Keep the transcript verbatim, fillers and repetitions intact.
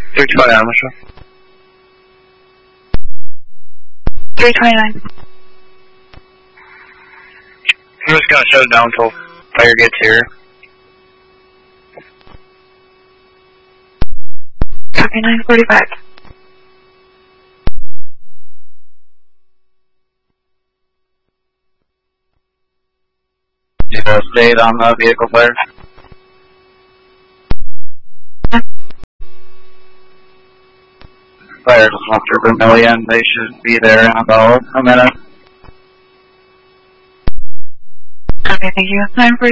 three twenty-nine, Michelle. three twenty-nine. I'm just gonna shut it down until fire gets here. Copy, nine forty-five. You have a state on the vehicle fire? Fire just went through Vermilion. They should be there in about a minute. Okay, thank you. nine forty-five.